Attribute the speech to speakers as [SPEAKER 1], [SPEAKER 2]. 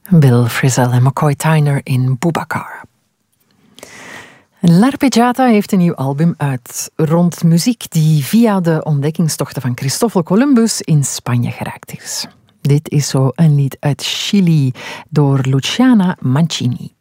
[SPEAKER 1] Bill Frisell en McCoy Tyner in Boubacar. L'Arpeggiata heeft een nieuw album uit rond muziek die via de ontdekkingstochten van Christoffel Columbus in Spanje geraakt is. Dit is zo een lied uit Chili door Luciana Mancini.